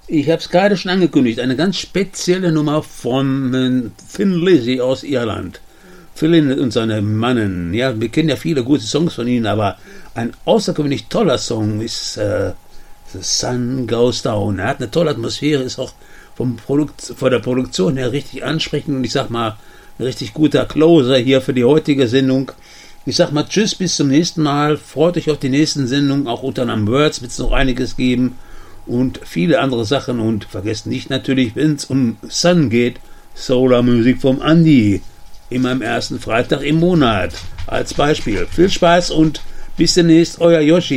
Ich habe es gerade schon angekündigt, eine ganz spezielle Nummer von Thin Lizzy aus Irland. Phil und seine Mannen, ja, wir kennen ja viele gute Songs von ihnen, aber ein außergewöhnlich toller Song ist The Sun Goes Down. Er hat eine tolle Atmosphäre, ist auch von der Produktion her richtig ansprechend und ich sag mal, ein richtig guter Closer hier für die heutige Sendung. Ich sag mal tschüss, bis zum nächsten Mal. Freut euch auf die nächsten Sendungen. Auch unter einem Words wird es noch einiges geben. Und viele andere Sachen. Und vergesst nicht natürlich, wenn es um Sun geht, Solar-Musik vom Andi. Immer am ersten Freitag im Monat. Als Beispiel. Viel Spaß und bis demnächst, euer Yoshi.